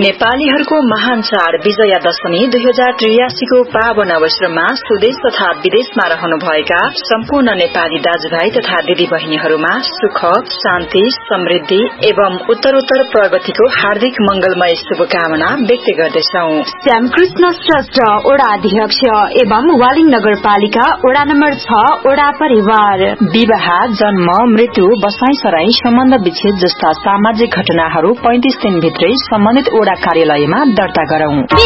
नेपालीहरूको महान चाड विजया दशमी 2083 को पावन अवसरमा स्वदेश तथा विदेशमा रहनुभएका सम्पूर्ण नेपाली दाजुभाइ तथा दिदी बहिनीहरूमा सुख शान्ति समृद्धि एवं उत्तरोत्तर प्रगतिको हार्दिक मंगलमय शुभकामना व्यक्त गर्दछौ। श्यामकृष्ण श्रेष्ठ ओडा अध्यक्ष एवं वालिङ नगरपालिका ओडा नम्बर 6 ओडा परिवार। विवाह जन्म मृत्यु बसाई सराई सम्बन्ध विच्छेद जस्ता सामाजिक घटनाहरू 35 दिनभित्रै सम्बन्धित ओडा कार्यालयमा दर्ता गरौं।